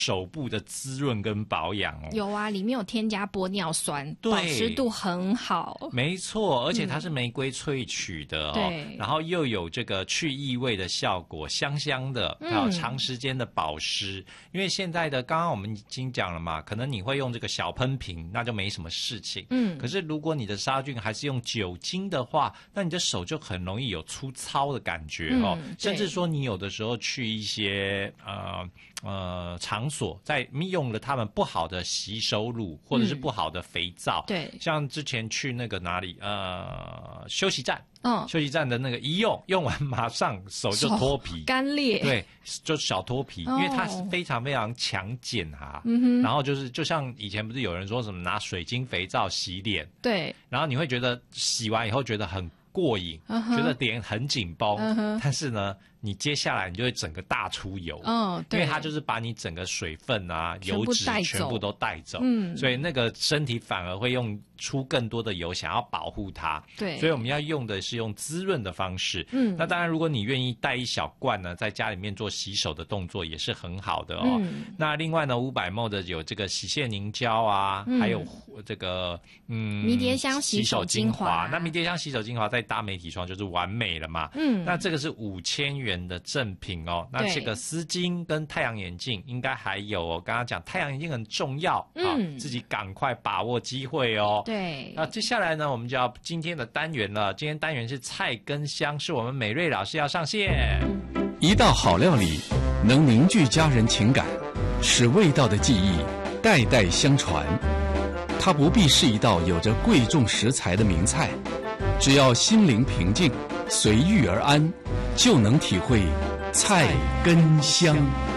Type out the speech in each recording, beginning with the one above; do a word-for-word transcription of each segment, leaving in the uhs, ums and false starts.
手部的滋润跟保养哦。 有啊，里面有添加玻尿酸，保湿度很好。 没错，而且它是玫瑰萃取的哦， 对， 然后又有这个去异味的效果，香香的，还有长时间的保湿。因为现在的刚刚我们已经讲了嘛，可能你会用这个小喷瓶，那就没什么事情。嗯，可是如果你的杀菌还是用酒精的话，那你的手就很容易有粗糙的感觉哦，嗯、甚至说你有的时候去一些呃呃场所，在用了他们不好的洗手乳或者是不好的肥皂， 嗯、对， 像之前去那个哪里呃休息站。 嗯， 休息站的那个一用用完马上手就脱皮干裂， 对，就小脱皮，哦、因为它是非常非常强碱哈。 嗯哼， 然后就是就像以前不是有人说什么拿水晶肥皂洗脸， 对， 然后你会觉得洗完以后觉得很过瘾，嗯、觉得脸很紧绷，嗯、但是呢，你接下来你就会整个大出油， 嗯，对， 因为它就是把你整个水分啊、油脂全部都带走， 嗯， 所以那个身体反而会用出更多的油，想要保护它， 对， 所以我们要用的是用滋润的方式，嗯，那当然如果你愿意带一小罐呢，在家里面做洗手的动作也是很好的哦。嗯、那另外呢，五百 ml 的有这个洗卸凝胶啊，嗯、还有这个嗯迷迭香洗手精华， 那迷迭香洗手精华再搭媒体霜就是完美了嘛，嗯，那这个是五千元的正品哦。那这个丝巾跟太阳眼镜应该还有哦，刚刚讲太阳眼镜很重要，嗯、啊，自己赶快把握机会哦。 对， 那接下来呢，我们就要今天的单元了。今天单元是菜根香，是我们美瑞老师要上线。 一道好料理能凝聚家人情感，使味道的记忆代代相传。它不必是一道有着贵重食材的名菜，只要心灵平静，随遇而安，就能体会菜根香。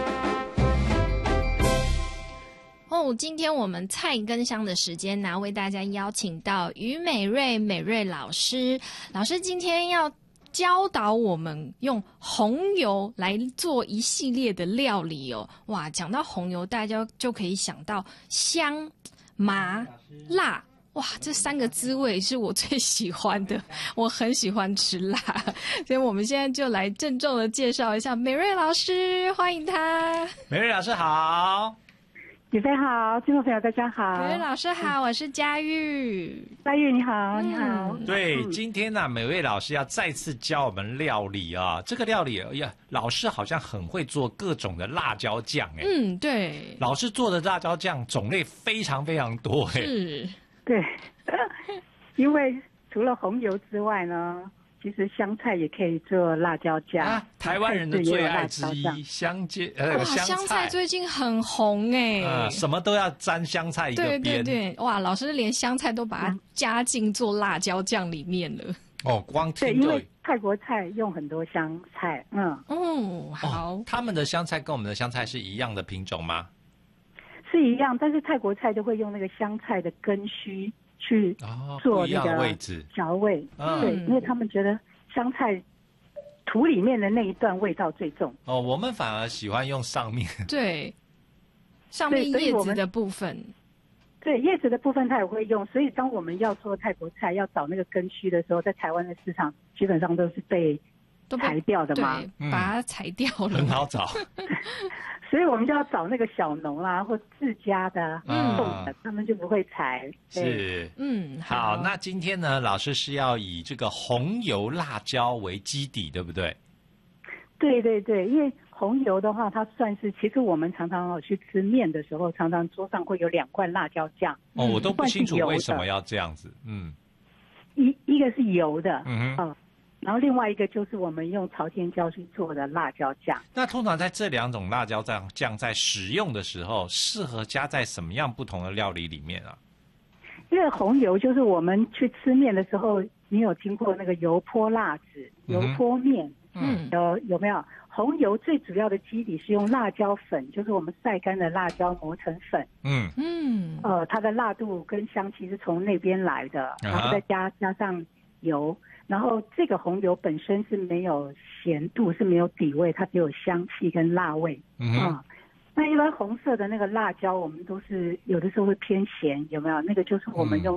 哦，今天我们菜根香的时间呢，为大家邀请到于美瑞美瑞老师。老师今天要教导我们用红油来做一系列的料理哦。哇，讲到红油，大家就可以想到香、麻、辣。哇，这三个滋味是我最喜欢的，我很喜欢吃辣，所以我们现在就来郑重的介绍一下美瑞老师，欢迎他。 美瑞老师好。 宇飞好，听众朋友大家好。 美瑞老师好，我是佳玉。 佳玉你好，你好。 对，嗯、今天呢、啊，美瑞老师要再次教我们料理啊。这个料理呀，老师好像很会做各种的辣椒酱哎。 嗯，对。 老师做的辣椒酱种类非常非常多哎。 是。 对，因为除了红油之外呢，其实香菜也可以做辣椒酱。啊、 台湾人的最爱之一，香芥呃香菜。香菜最近很红哎、 呃，什么都要沾香菜一个边。 对对对，哇，老师连香菜都把它加进做辣椒酱里面了。 哦，光听对，因为泰国菜用很多香菜，嗯。 哦，好、 哦。他们的香菜跟我们的香菜是一样的品种吗？ 是一样，但是泰国菜都会用那个香菜的根须去做那个调味，哦、对，因为他们觉得香菜土里面的那一段味道最重。 哦，我们反而喜欢用上面， 对，上面叶子的部分， 对，叶子的部分它也会用。所以当我们要做泰国菜，要找那个根须的时候，在台湾的市场基本上都是被裁掉的嘛， 对，把它裁掉了， 很好找。 所以我们就要找那个小农啦、啊，或自家的种的，嗯、他们就不会裁。 是， 嗯， 好。那今天呢，老师是要以这个红油辣椒为基底，对不对？ 对对对，因为红油的话，它算是其实我们常常去吃面的时候，常常桌上会有两罐辣椒酱。 哦，我都不清楚为什么要这样子。嗯， 一一个是油的， 嗯哼。 嗯然后另外一个就是我们用朝天椒去做的辣椒酱。 那通常在这两种辣椒酱酱在使用的时候，适合加在什么样不同的料理里面啊？ 因为红油就是我们去吃面的时候，你有听过那个油泼辣子、油泼面，嗯，有有没有？红油最主要的基底是用辣椒粉，就是我们晒干的辣椒磨成粉， 嗯嗯，呃，它的辣度跟香气是从那边来的，然后再加加上油。然后这个红油本身是没有咸度，是没有底味，它只有香气跟辣味。 嗯、啊， 那一般红色的那个辣椒，我们都是有的时候会偏咸，有没有？那个就是我们用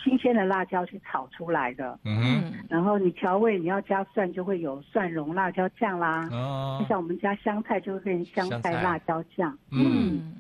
新鲜的辣椒去炒出来的。嗯，然后你调味你要加蒜，就会有蒜蓉辣椒酱啦。哦，就像我们加香菜就会变香菜辣椒酱。嗯。